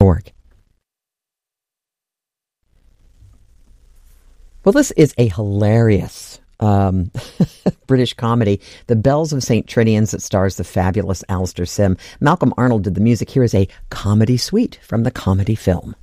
Well, this is a hilarious British comedy, The Bells of St. Trinian's, that stars the fabulous Alistair Sim. Malcolm Arnold did the music. Here is a comedy suite from the comedy film.